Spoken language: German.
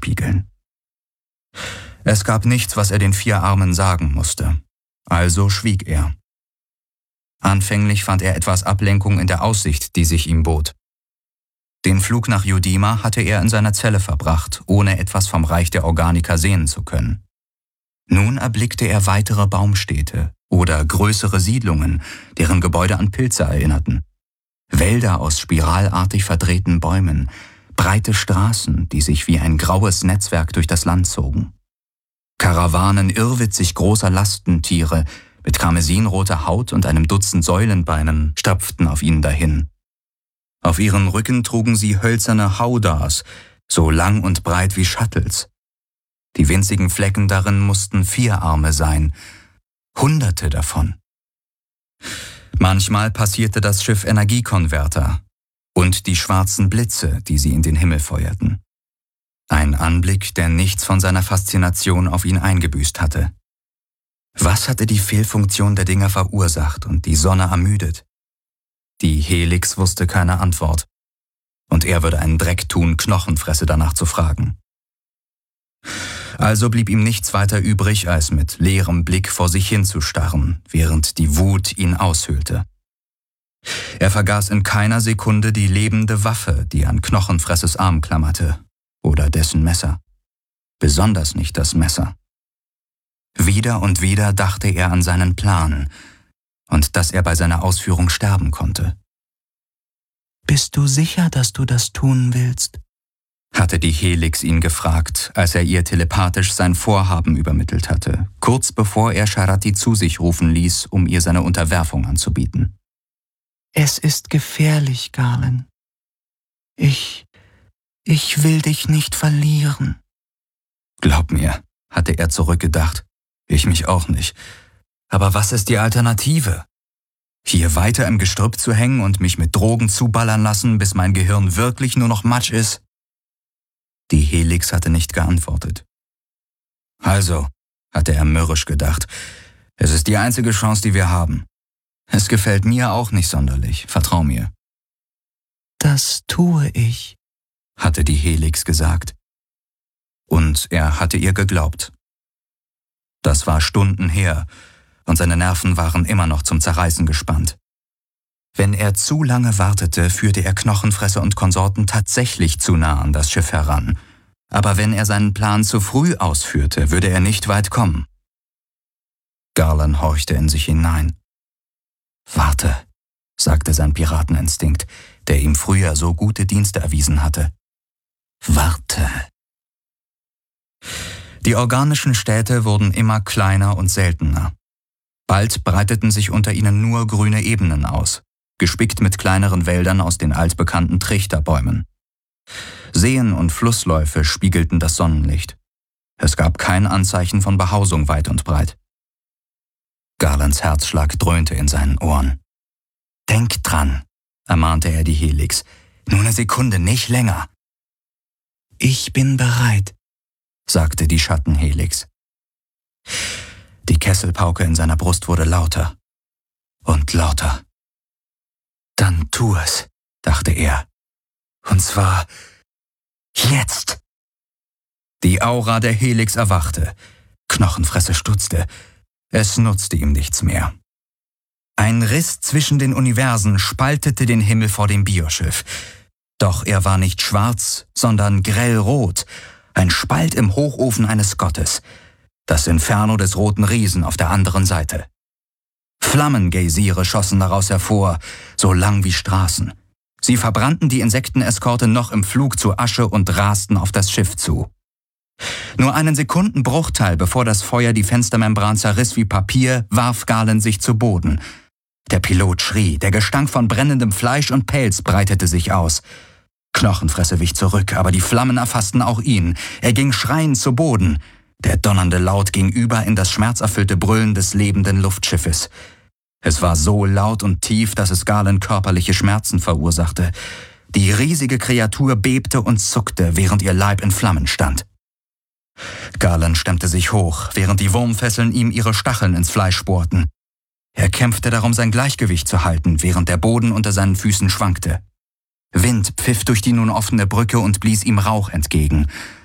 widerspiegeln. Es gab nichts, was er den 4 Armen sagen musste. Also schwieg er. Anfänglich fand er etwas Ablenkung in der Aussicht, die sich ihm bot. Den Flug nach Yudima hatte er in seiner Zelle verbracht, ohne etwas vom Reich der Organiker sehen zu können. Nun erblickte er weitere Baumstädte oder größere Siedlungen, deren Gebäude an Pilze erinnerten. Wälder aus spiralartig verdrehten Bäumen, breite Straßen, die sich wie ein graues Netzwerk durch das Land zogen. Karawanen irrwitzig großer Lastentiere mit karmesinroter Haut und einem Dutzend Säulenbeinen stapften auf ihnen dahin. Auf ihren Rücken trugen sie hölzerne Howdahs, so lang und breit wie Shuttles. Die winzigen Flecken darin mussten 4 Arme sein, Hunderte davon. Manchmal passierte das Schiff Energiekonverter und die schwarzen Blitze, die sie in den Himmel feuerten. Ein Anblick, der nichts von seiner Faszination auf ihn eingebüßt hatte. Was hatte die Fehlfunktion der Dinger verursacht und die Sonne ermüdet? Die Helix wusste keine Antwort. Und er würde einen Dreck tun, Knochenfresse danach zu fragen. Also blieb ihm nichts weiter übrig, als mit leerem Blick vor sich hinzustarren, während die Wut ihn aushöhlte. Er vergaß in keiner Sekunde die lebende Waffe, die an Knochenfresses Arm klammerte, oder dessen Messer. Besonders nicht das Messer. Wieder und wieder dachte er an seinen Plan und dass er bei seiner Ausführung sterben konnte. »Bist du sicher, dass du das tun willst?« hatte die Helix ihn gefragt, als er ihr telepathisch sein Vorhaben übermittelt hatte, kurz bevor er Sharati zu sich rufen ließ, um ihr seine Unterwerfung anzubieten. »Es ist gefährlich, Galen. Ich will dich nicht verlieren.« »Glaub mir«, hatte er zurückgedacht, »ich mich auch nicht. Aber was ist die Alternative? Hier weiter im Gestrüpp zu hängen und mich mit Drogen zuballern lassen, bis mein Gehirn wirklich nur noch Matsch ist?« Die Helix hatte nicht geantwortet. »Also«, hatte er mürrisch gedacht, »es ist die einzige Chance, die wir haben. Es gefällt mir auch nicht sonderlich, vertrau mir.« »Das tue ich«, hatte die Helix gesagt. Und er hatte ihr geglaubt. Das war Stunden her, und seine Nerven waren immer noch zum Zerreißen gespannt. Wenn er zu lange wartete, führte er Knochenfresser und Konsorten tatsächlich zu nah an das Schiff heran. Aber wenn er seinen Plan zu früh ausführte, würde er nicht weit kommen. Garland horchte in sich hinein. »Warte«, sagte sein Pirateninstinkt, der ihm früher so gute Dienste erwiesen hatte. »Warte.« Die organischen Städte wurden immer kleiner und seltener. Bald breiteten sich unter ihnen nur grüne Ebenen aus, gespickt mit kleineren Wäldern aus den altbekannten Trichterbäumen. Seen und Flussläufe spiegelten das Sonnenlicht. Es gab kein Anzeichen von Behausung weit und breit. Garlands Herzschlag dröhnte in seinen Ohren. »Denk dran«, ermahnte er die Helix. »Nur eine Sekunde, nicht länger.« »Ich bin bereit«, sagte die Schattenhelix. Die Kesselpauke in seiner Brust wurde lauter und lauter. »Dann tu es«, dachte er. »Und zwar jetzt.« Die Aura der Helix erwachte. Knochenfresse stutzte. Es nutzte ihm nichts mehr. Ein Riss zwischen den Universen spaltete den Himmel vor dem Bioschiff. Doch er war nicht schwarz, sondern grellrot, ein Spalt im Hochofen eines Gottes. Das Inferno des roten Riesen auf der anderen Seite. Flammengeysire schossen daraus hervor, so lang wie Straßen. Sie verbrannten die Insekteneskorte noch im Flug zu Asche und rasten auf das Schiff zu. Nur einen Sekundenbruchteil, bevor das Feuer die Fenstermembran zerriss wie Papier, warf Galen sich zu Boden. Der Pilot schrie, der Gestank von brennendem Fleisch und Pelz breitete sich aus. Knochenfresse wich zurück, aber die Flammen erfassten auch ihn. Er ging schreiend zu Boden. Der donnernde Laut ging über in das schmerzerfüllte Brüllen des lebenden Luftschiffes. Es war so laut und tief, dass es Galen körperliche Schmerzen verursachte. Die riesige Kreatur bebte und zuckte, während ihr Leib in Flammen stand. Galen stemmte sich hoch, während die Wurmfesseln ihm ihre Stacheln ins Fleisch bohrten. Er kämpfte darum, sein Gleichgewicht zu halten, während der Boden unter seinen Füßen schwankte. Wind pfiff durch die nun offene Brücke und blies ihm Rauch entgegen.